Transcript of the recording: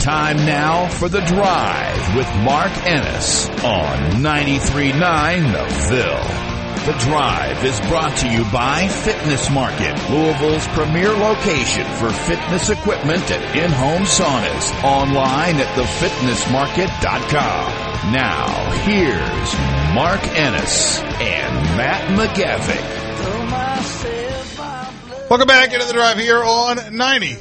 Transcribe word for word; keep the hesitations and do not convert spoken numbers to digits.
Time now for The Drive with Mark Ennis on ninety-three point nine The Ville. The Drive is brought to you by Fitness Market, Louisville's premier location for fitness equipment and in-home saunas. Online at the fitness market dot com. Now, here's Mark Ennis and Matt McGavick. Welcome back into The Drive here on ninety-three